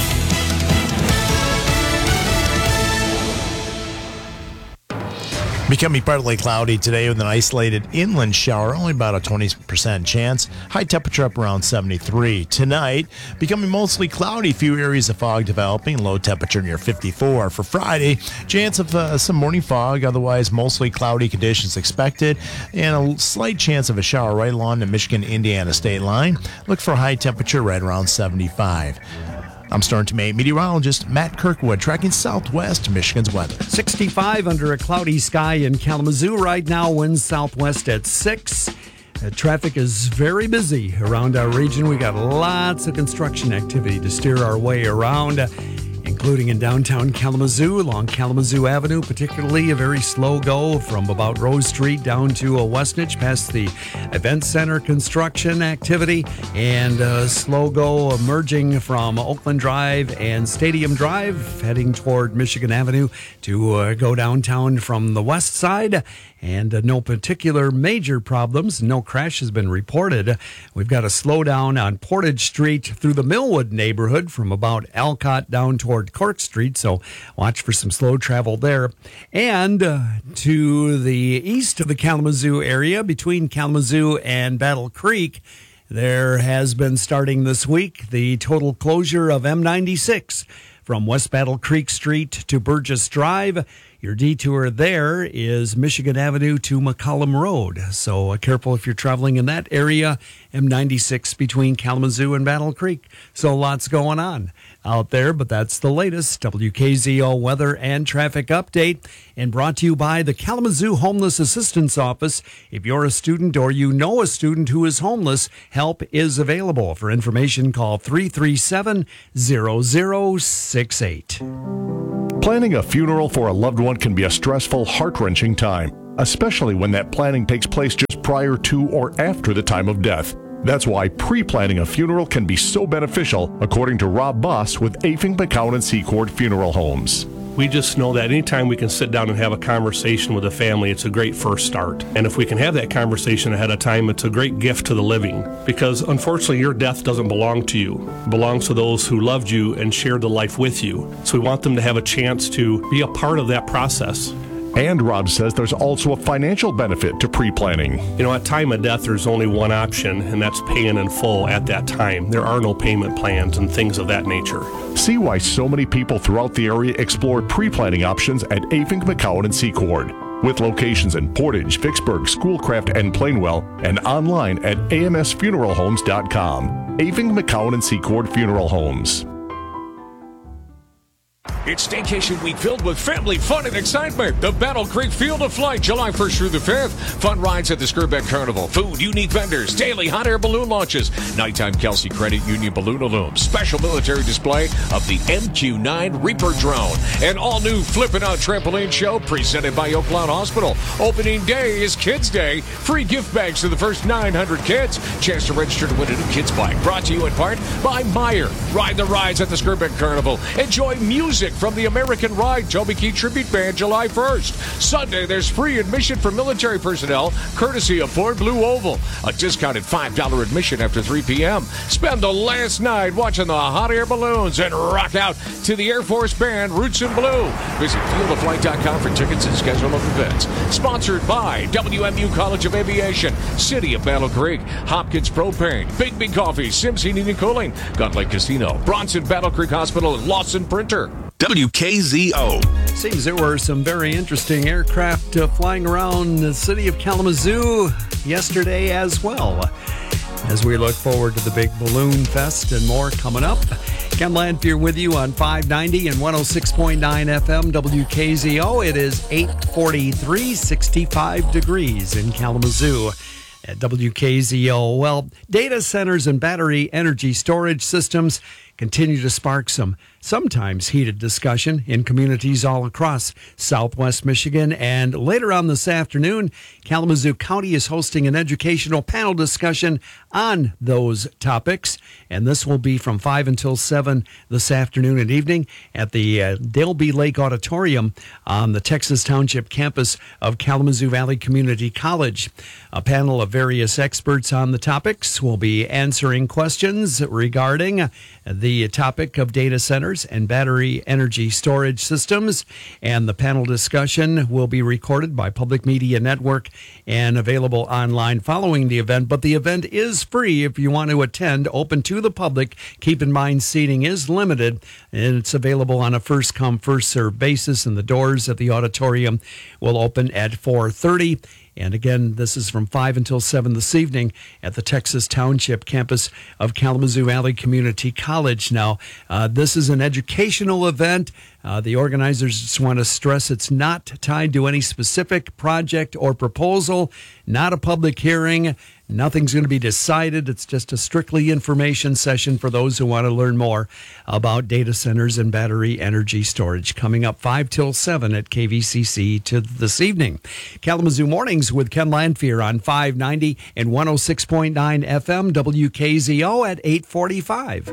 Becoming partly cloudy today with an isolated inland shower, only about a twenty percent chance. High temperature up around seventy-three. Tonight, becoming mostly cloudy, few areas of fog developing, low temperature near fifty-four. For Friday, chance of uh, some morning fog, otherwise mostly cloudy conditions expected, and a slight chance of a shower right along the Michigan-Indiana state line. Look for a high temperature right around seventy-five. I'm Storm Team eight meteorologist Matt Kirkwood tracking southwest Michigan's weather. sixty-five under a cloudy sky in Kalamazoo right now, winds southwest at six. Uh, traffic is very busy around our region. We got lots of construction activity to steer our way around, uh, including in downtown Kalamazoo, along Kalamazoo Avenue, particularly a very slow go from about Rose Street down to a Westnedge, past the Event Center construction activity, and a slow go emerging from Oakland Drive and Stadium Drive, heading toward Michigan Avenue to uh, go downtown from the west side. And uh, no particular major problems. No crash has been reported. We've got a slowdown on Portage Street through the Millwood neighborhood from about Alcott down toward Cork Street. So watch for some slow travel there. And uh, to the east of the Kalamazoo area, between Kalamazoo and Battle Creek, there has been starting this week the total closure of M ninety-six from West Battle Creek Street to Burgess Drive. Your detour there is Michigan Avenue to McCollum Road. So uh, careful if you're traveling in that area. M ninety-six between Kalamazoo and Battle Creek. So lots going on out there, but that's the latest W K Z O weather and traffic update, and brought to you by the Kalamazoo Homeless Assistance Office. If you're a student or you know a student who is homeless, help is available. For information, call three three seven, zero zero six eight. Planning a funeral for a loved one can be a stressful, heart-wrenching time, especially when that planning takes place just prior to or after the time of death. That's why pre-planning a funeral can be so beneficial, according to Rob Boss with Afing, McCown and Secord Funeral Homes. We just know that anytime we can sit down and have a conversation with a family, it's a great first start. And if we can have that conversation ahead of time, it's a great gift to the living. Because unfortunately, your death doesn't belong to you. It belongs to those who loved you and shared the life with you. So we want them to have a chance to be a part of that process. And Rob says there's also a financial benefit to pre-planning. You know, at time of death, there's only one option, and that's paying in full at that time. There are no payment plans and things of that nature. See why so many people throughout the area explore pre-planning options at Afing, McCown and Secord. With locations in Portage, Vicksburg, Schoolcraft, and Plainwell, and online at A M S funeral homes dot com. Afing, McCown and Secord Funeral Homes. It's Staycation Week filled with family fun and excitement. The Battle Creek Field of Flight, July first through the fifth. Fun rides at the Skirbeck Carnival. Food, unique vendors, daily hot air balloon launches. Nighttime Kelsey Credit Union Balloon Illume. Special military display of the M Q nine Reaper drone. An all-new Flippin' Out Trampoline Show presented by Oak Lawn Hospital. Opening day is Kids Day. Free gift bags to the first nine hundred kids. Chance to register to win a new kids bike. Brought to you in part by Meyer. Ride the rides at the Skirbeck Carnival. Enjoy music from the American Ride Toby Keith Tribute Band July first. Sunday, there's free admission for military personnel, courtesy of Ford Blue Oval. A discounted five dollars admission after three p.m. Spend the last night watching the hot air balloons and rock out to the Air Force Band Roots in Blue. Visit field of flight dot com for tickets and schedule of events. Sponsored by W M U College of Aviation, City of Battle Creek, Hopkins Propane, Big Big Coffee, Sims Heating and Cooling, Gun Lake Casino, Bronson Battle Creek Hospital, and Lawson Printer. W K Z O. Seems there were some very interesting aircraft uh, flying around the city of Kalamazoo yesterday as well. As we look forward to the big balloon fest and more coming up. Ken Landfier with you on five ninety and one oh six point nine F M W K Z O. It is eight forty-three, sixty-five degrees in Kalamazoo at W K Z O. Well, data centers and battery energy storage systems continue to spark some sometimes heated discussion in communities all across Southwest Michigan. And later on this afternoon, Kalamazoo County is hosting an educational panel discussion on those topics. And this will be from five until seven this afternoon and evening at the uh, Daleby Lake Auditorium on the Texas Township campus of Kalamazoo Valley Community College. A panel of various experts on the topics will be answering questions regarding the topic of data centers and battery energy storage systems. And the panel discussion will be recorded by Public Media Network and available online following the event. But the event is free if you want to attend, open to the public. Keep in mind, seating is limited, and it's available on a first-come, first-served basis, and the doors at the auditorium will open at four thirty. And again, this is from five until seven this evening at the Texas Township campus of Kalamazoo Valley Community College. Now, uh, this is an educational event. Uh, the organizers just want to stress it's not tied to any specific project or proposal, not a public hearing. Nothing's going to be decided. It's just a strictly information session for those who want to learn more about data centers and battery energy storage. Coming up five till seven at K V C C to this evening. Kalamazoo Mornings with Ken Landfier on five ninety and one oh six point nine F M W K Z O at eight forty-five.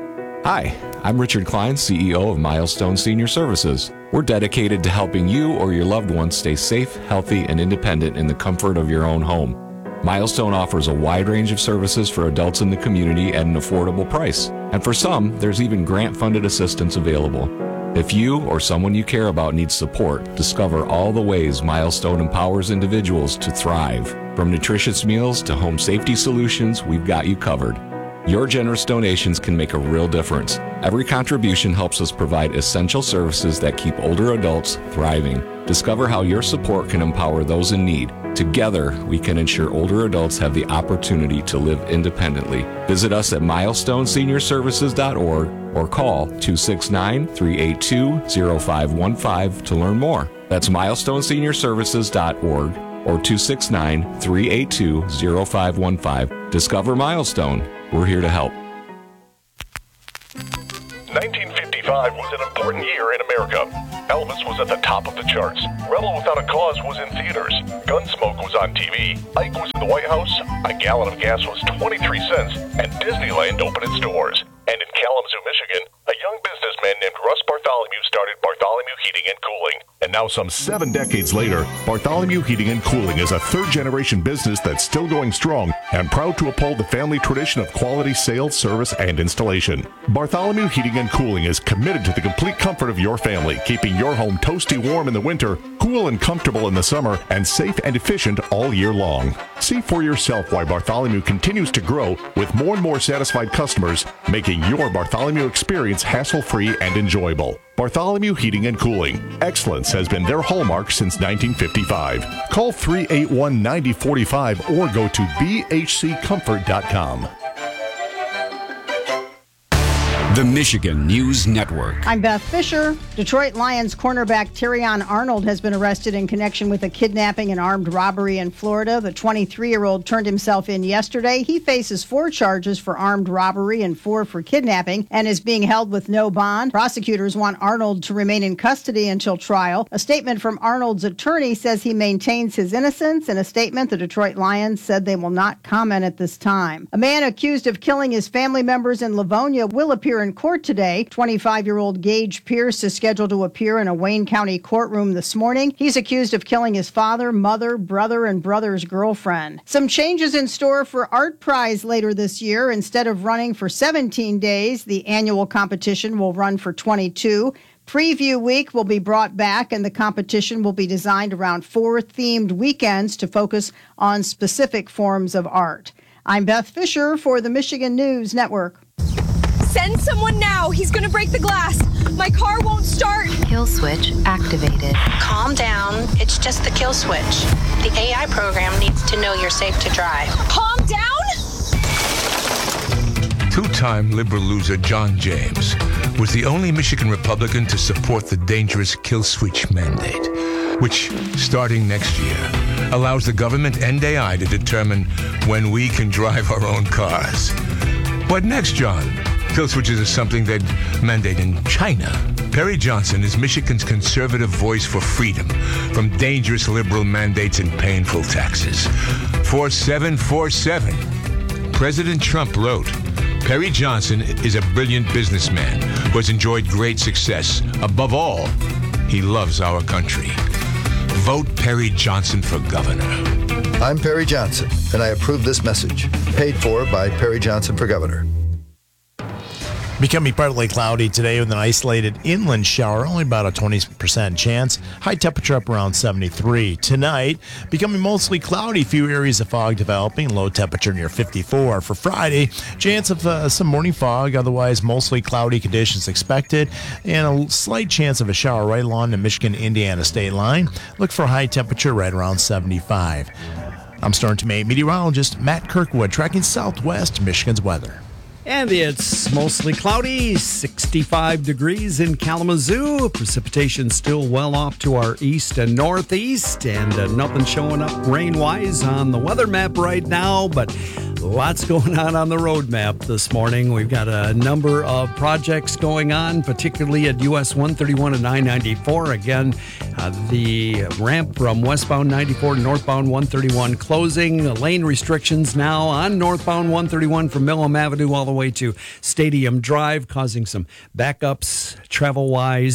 Hi, I'm Richard Klein, C E O of Milestone Senior Services. We're dedicated to helping you or your loved ones stay safe, healthy, and independent in the comfort of your own home. Milestone offers a wide range of services for adults in the community at an affordable price. And for some, there's even grant-funded assistance available. If you or someone you care about needs support, discover all the ways Milestone empowers individuals to thrive. From nutritious meals to home safety solutions, we've got you covered. Your generous donations can make a real difference. Every contribution helps us provide essential services that keep older adults thriving. Discover how your support can empower those in need. Together, we can ensure older adults have the opportunity to live independently. Visit us at milestone senior services dot org or call two six nine, three eight two, zero five one five to learn more. That's milestone senior services dot org or two six nine, three eight two, zero five one five. Discover Milestone. We're here to help. nineteen fifty-five was an important year in America. Elvis was at the top of the charts. Rebel Without a Cause was in theaters. Gunsmoke was on T V. Ike was in the White House. A gallon of gas was twenty-three cents. And Disneyland opened its doors. And in Kalamazoo, Michigan, a young businessman named Russ Bartholomew started Bartholomew Heating and Cooling. And now some seven decades later, Bartholomew Heating and Cooling is a third-generation business that's still going strong and proud to uphold the family tradition of quality sales, service, and installation. Bartholomew Heating and Cooling is committed to the complete comfort of your family, keeping your home toasty warm in the winter, cool and comfortable in the summer, and safe and efficient all year long. See for yourself why Bartholomew continues to grow with more and more satisfied customers, making your Bartholomew experience hassle-free and enjoyable. Bartholomew Heating and Cooling. Excellence has been their hallmark since nineteen fifty-five. Call three eight one, nine zero four five or go to b h c comfort dot com. The Michigan News Network. I'm Beth Fisher. Detroit Lions cornerback Terrion Arnold has been arrested in connection with a kidnapping and armed robbery in Florida. The twenty-three-year-old turned himself in yesterday. He faces four charges for armed robbery and four for kidnapping and is being held with no bond. Prosecutors want Arnold to remain in custody until trial. A statement from Arnold's attorney says he maintains his innocence. In a statement, the Detroit Lions said they will not comment at this time. A man accused of killing his family members in Livonia will appear in court today. twenty-five-year-old Gage Pierce is scheduled to appear in a Wayne County courtroom this morning. He's accused of killing his father, mother, brother, and brother's girlfriend. Some changes in store for Art Prize later this year. Instead of running for seventeen days, the annual competition will run for twenty-two. Preview Week will be brought back, and the competition will be designed around four themed weekends to focus on specific forms of art. I'm Beth Fisher for the Michigan News Network. Send someone now. He's going to break the glass. My car won't start. Kill switch activated. Calm down. It's just the kill switch. The A I program needs to know you're safe to drive. Calm down? Two-time liberal loser John James was the only Michigan Republican to support the dangerous kill switch mandate, which, starting next year, allows the government and A I to determine when we can drive our own cars. What next, John? Kill switches is something they'd mandate in China. Perry Johnson is Michigan's conservative voice for freedom from dangerous liberal mandates and painful taxes. four seven four seven. President Trump wrote, Perry Johnson is a brilliant businessman who has enjoyed great success. Above all, he loves our country. Vote Perry Johnson for governor. I'm Perry Johnson, and I approve this message. Paid for by Perry Johnson for governor. Becoming partly cloudy today with an isolated inland shower, only about a twenty percent chance. High temperature up around seventy-three. Tonight, becoming mostly cloudy, few areas of fog developing, low temperature near fifty-four. For Friday, chance of uh, some morning fog, otherwise mostly cloudy conditions expected, and a slight chance of a shower right along the Michigan-Indiana state line. Look for high temperature right around seventy-five. I'm Storm Team meteorologist Matt Kirkwood, tracking Southwest Michigan's weather. And it's mostly cloudy, sixty-five degrees in Kalamazoo. Precipitation still well off to our east and northeast, and uh, nothing showing up rain-wise on the weather map right now, but lots going on on the road map this morning. We've got a number of projects going on, particularly at U S one thirty-one and I ninety-four. Again, uh, the ramp from westbound ninety-four to northbound one thirty-one closing. Lane restrictions now on northbound one thirty-one from Milham Avenue all the way to Stadium Drive, causing some backups travel-wise.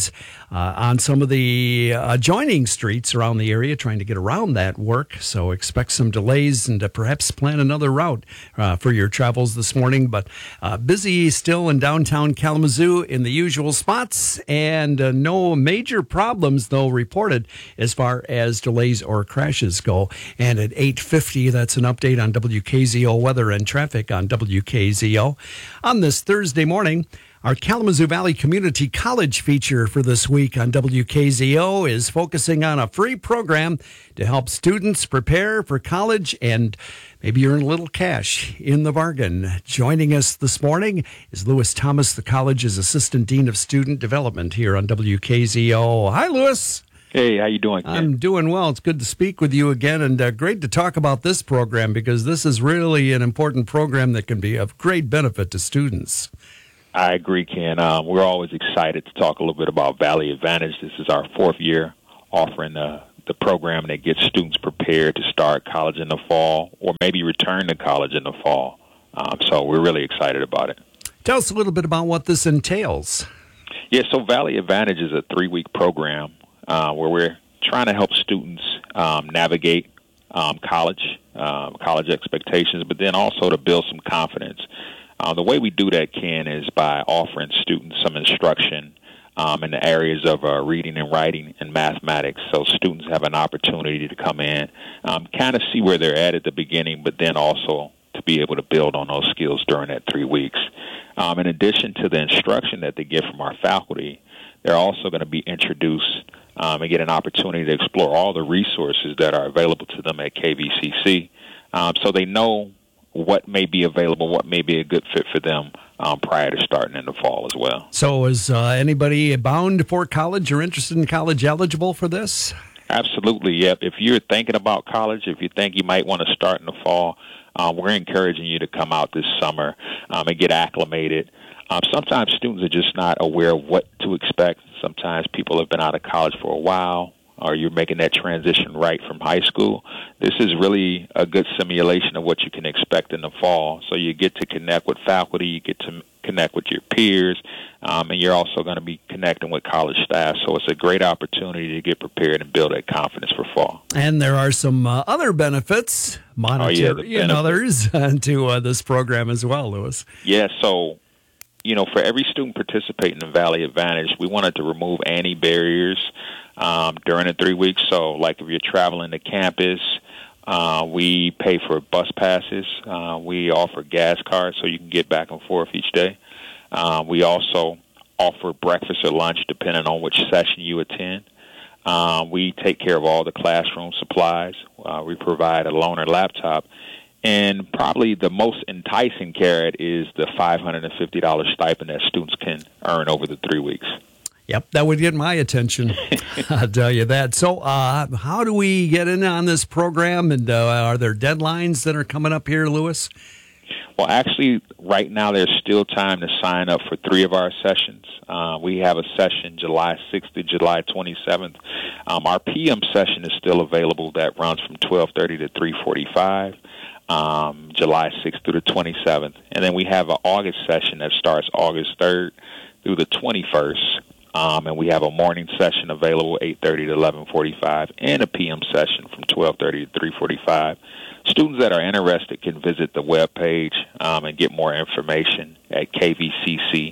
uh, on some of the adjoining streets around the area trying to get around that work. So expect some delays and uh, perhaps plan another route uh, for your travels this morning. But uh, busy still in downtown Kalamazoo in the usual spots, and uh, no major problems, though, reported as far as delays or crashes go. And at eight fifty, that's an update on W K Z O weather and traffic on W K Z O. On this Thursday morning, our Kalamazoo Valley Community College feature for this week on W K Z O is focusing on a free program to help students prepare for college and maybe earn a little cash in the bargain. Joining us this morning is Lewis Thomas, the college's Assistant Dean of Student Development here on W K Z O. Hi, Lewis. Hey, how you doing, Ken? I'm doing well. It's good to speak with you again, and uh, great to talk about this program because this is really an important program that can be of great benefit to students. I agree, Ken. Um, we're always excited to talk a little bit about Valley Advantage. This is our fourth year offering the, the program that gets students prepared to start college in the fall or maybe return to college in the fall. Um, so we're really excited about it. Tell us a little bit about what this entails. Yeah, so Valley Advantage is a three-week program uh, where we're trying to help students um, navigate um, college, um, college expectations, but then also to build some confidence. Uh, the way we do that, Ken, is by offering students some instruction um, in the areas of uh, reading and writing and mathematics. So students have an opportunity to come in, um, kind of see where they're at at the beginning, but then also to be able to build on those skills during that three weeks. Um, in addition to the instruction that they get from our faculty, they're also going to be introduced um, and get an opportunity to explore all the resources that are available to them at K V C C, um, so they know what may be available, what may be a good fit for them um, prior to starting in the fall as well. So is uh, anybody bound for college or interested in college eligible for this? Absolutely, yep. If you're thinking about college, if you think you might want to start in the fall, uh, we're encouraging you to come out this summer um, and get acclimated. Um, sometimes students are just not aware of what to expect. Sometimes people have been out of college for a while, or you're making that transition right from high school. This is really a good simulation of what you can expect in the fall. So you get to connect with faculty, you get to connect with your peers, um, and you're also going to be connecting with college staff. So it's a great opportunity to get prepared and build that confidence for fall. And there are some uh, other benefits, monetary oh, yeah, and others, uh, to uh, this program as well, Lewis. Yeah, so, you know, for every student participating in Valley Advantage, we wanted to remove any barriers Um, during the three weeks. So, like if you're traveling to campus, uh, we pay for bus passes. Uh, we offer gas cards so you can get back and forth each day. Uh, we also offer breakfast or lunch depending on which session you attend. Uh, we take care of all the classroom supplies. Uh, we provide a loaner laptop. And probably the most enticing carrot is the five hundred fifty dollars stipend that students can earn over the three weeks. Yep, that would get my attention, I'll tell you that. So uh, how do we get in on this program, and uh, are there deadlines that are coming up here, Lewis? Well, actually, right now there's still time to sign up for three of our sessions. Uh, we have a session July sixth to July twenty-seventh. Um, our P M session is still available. That runs from twelve thirty to three forty-five, um, July sixth through the twenty-seventh. And then we have an August session that starts August third through the twenty-first. Um, and we have a morning session available, eight thirty to eleven forty-five, and a P M session from twelve thirty to three forty-five. Students that are interested can visit the webpage um, and get more information at kvcc.edu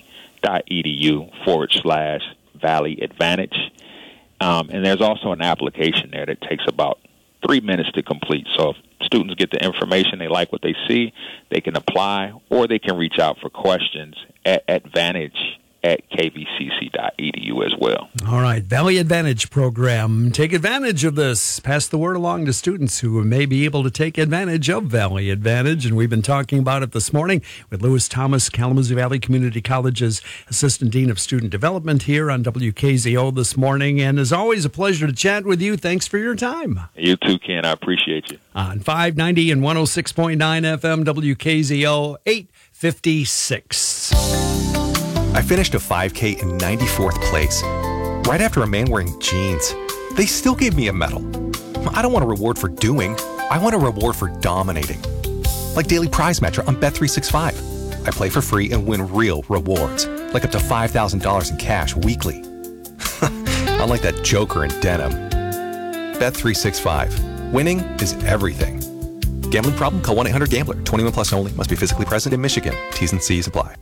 forward slash Valley Advantage. Um, and there's also an application there that takes about three minutes to complete. So if students get the information, they like what they see, they can apply, or they can reach out for questions at Advantage at kvcc dot e d u as well. All right, Valley Advantage program. Take advantage of this. Pass the word along to students who may be able to take advantage of Valley Advantage. And we've been talking about it this morning with Lewis Thomas, Kalamazoo Valley Community College's Assistant Dean of Student Development here on W K Z O this morning. And as always, a pleasure to chat with you. Thanks for your time. You too, Ken. I appreciate you. On five ninety and one oh six point nine F M, W K Z O, eight fifty-six. I finished a five K in ninety-fourth place, right after a man wearing jeans. They still gave me a medal. I don't want a reward for doing. I want a reward for dominating. Like Daily Prize Matcher on Bet three sixty-five. I play for free and win real rewards, like up to five thousand dollars in cash weekly. unlike that joker in denim. Bet three sixty-five. Winning is everything. Gambling problem? Call one eight hundred gambler. twenty-one plus only. Must be physically present in Michigan. T's and C's apply.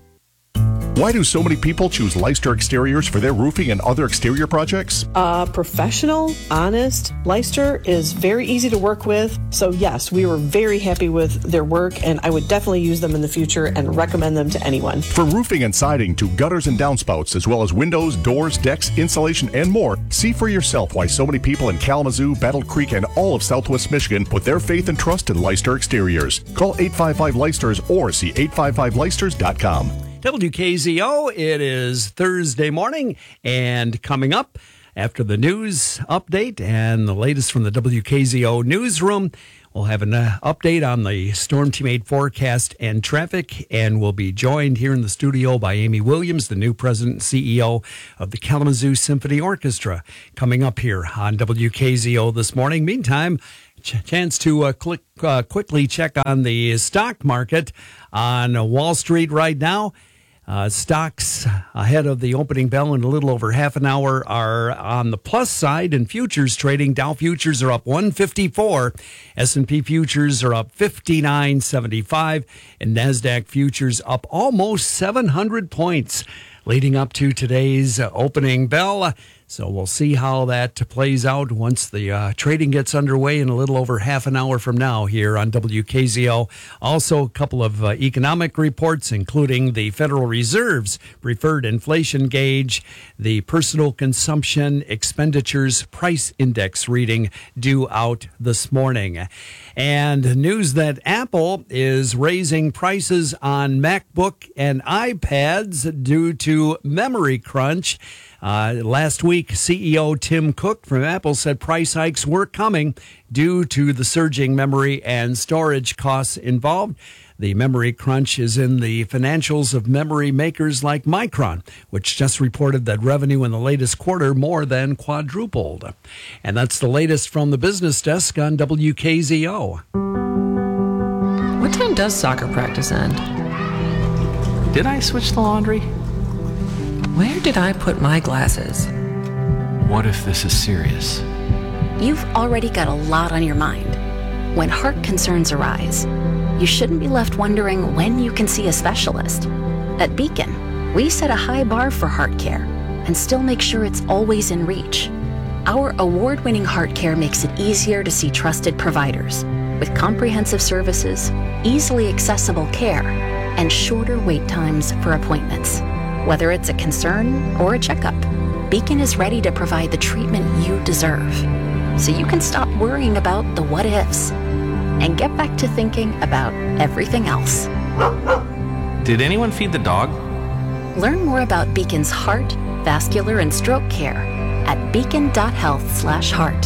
Why do so many people choose Leicester Exteriors for their roofing and other exterior projects? Uh, professional, honest. Leicester is very easy to work with. So yes, we were very happy with their work, and I would definitely use them in the future and recommend them to anyone. From roofing and siding to gutters and downspouts, as well as windows, doors, decks, insulation, and more, see for yourself why so many people in Kalamazoo, Battle Creek, and all of Southwest Michigan put their faith and trust in Leicester Exteriors. Call eight five five Leicesters or see eight five five Leicesters dot com. W K Z O, it is Thursday morning, and coming up after the news update and the latest from the W K Z O newsroom, we'll have an uh, update on the Storm Team eight forecast and traffic, and we'll be joined here in the studio by Amy Williams, the new president and C E O of the Kalamazoo Symphony Orchestra, coming up here on W K Z O this morning. Meantime, ch- chance to uh, click, uh, quickly check on the stock market on Wall Street right now. Uh, stocks ahead of the opening bell in a little over half an hour are on the plus side, and futures trading. Dow futures are up one fifty-four, S and P futures are up fifty-nine seventy-five, and NASDAQ futures up almost seven hundred points leading up to today's opening bell. So we'll see how that plays out once the uh, trading gets underway in a little over half an hour from now here on W K Z O. Also, a couple of uh, economic reports, including the Federal Reserve's preferred inflation gauge, the personal consumption expenditures price index reading due out this morning. And news that Apple is raising prices on MacBook and iPads due to memory crunch. Uh, last week, C E O Tim Cook from Apple said price hikes were coming due to the surging memory and storage costs involved. The memory crunch is in the financials of memory makers like Micron, which just reported that revenue in the latest quarter more than quadrupled. And that's the latest from the business desk on W K Z O. What time does soccer practice end? Did I switch the laundry? Where did I put my glasses? What if this is serious? You've already got a lot on your mind. When heart concerns arise, you shouldn't be left wondering when you can see a specialist. At Beacon, we set a high bar for heart care and still make sure it's always in reach. Our award-winning heart care makes it easier to see trusted providers with comprehensive services, easily accessible care, and shorter wait times for appointments. Whether it's a concern or a checkup, Beacon is ready to provide the treatment you deserve, so you can stop worrying about the what-ifs and get back to thinking about everything else. Did anyone feed the dog? Learn more about Beacon's heart, vascular, and stroke care at beacon.health slash heart.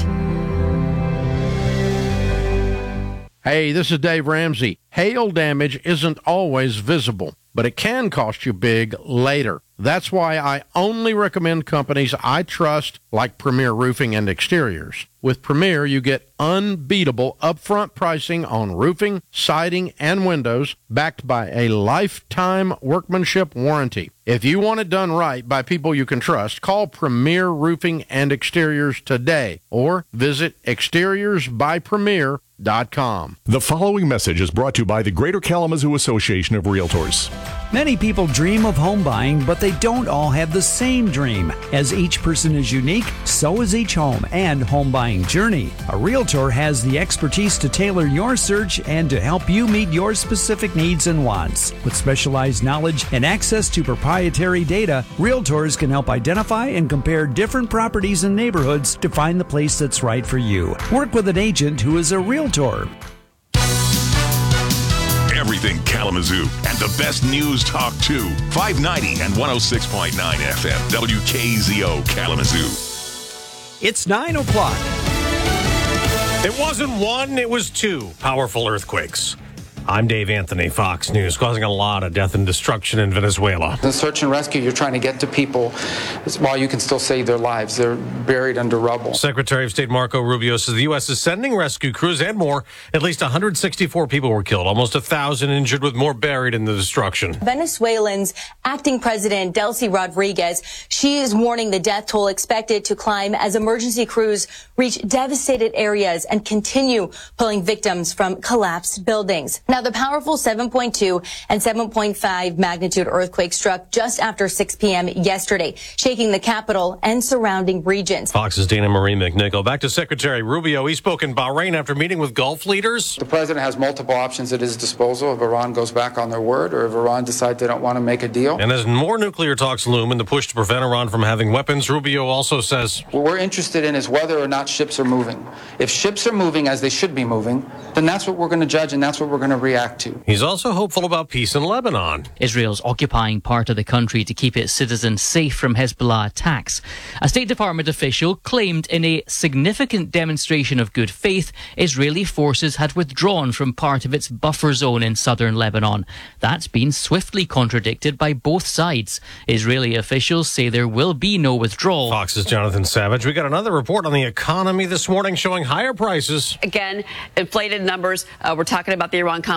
Hey, this is Dave Ramsey. Hail damage isn't always visible, but it can cost you big later. That's why I only recommend companies I trust, like Premier Roofing and Exteriors. With Premier, you get unbeatable upfront pricing on roofing, siding, and windows, backed by a lifetime workmanship warranty. If you want it done right by people you can trust, call Premier Roofing and Exteriors today, or visit exteriors by premier dot com. The following message is brought to you by the Greater Kalamazoo Association of Realtors. Many people dream of home buying, but they don't all have the same dream. As each person is unique, so is each home and home buying journey. A realtor has the expertise to tailor your search and to help you meet your specific needs and wants. With specialized knowledge and access to proprietary data, realtors can help identify and compare different properties and neighborhoods to find the place that's right for you. Work with an agent who is a realtor. Everything Kalamazoo and the best news talk too. five ninety and one oh six point nine F M. W K Z O Kalamazoo. It's nine o'clock. It wasn't one, it was two powerful earthquakes. I'm Dave Anthony, Fox News, causing a lot of death and destruction in Venezuela. The search and rescue, you're trying to get to people while you can still save their lives. They're buried under rubble. Secretary of State Marco Rubio says the U S is sending rescue crews and more. At least one hundred sixty-four people were killed, almost one thousand injured, with more buried in the destruction. Venezuelan's acting president, Delcy Rodriguez, she is warning the death toll expected to climb as emergency crews reach devastated areas and continue pulling victims from collapsed buildings. Now, the powerful seven point two and seven point five magnitude earthquake struck just after six p.m. yesterday, shaking the capital and surrounding regions. Fox's Dana Marie McNichol. Back to Secretary Rubio. He spoke in Bahrain after meeting with Gulf leaders. The president has multiple options at his disposal if Iran goes back on their word or if Iran decides they don't want to make a deal. And as more nuclear talks loom in the push to prevent Iran from having weapons, Rubio also says, what we're interested in is whether or not ships are moving. If ships are moving as they should be moving, then that's what we're going to judge and that's what we're going to react to. He's also hopeful about peace in Lebanon. Israel's occupying part of the country to keep its citizens safe from Hezbollah attacks. A State Department official claimed in a significant demonstration of good faith, Israeli forces had withdrawn from part of its buffer zone in southern Lebanon. That's been swiftly contradicted by both sides. Israeli officials say there will be no withdrawal. Fox's Jonathan Savage. We got another report on the economy this morning showing higher prices. Again, inflated numbers. Uh, we're talking about the Iran conflict.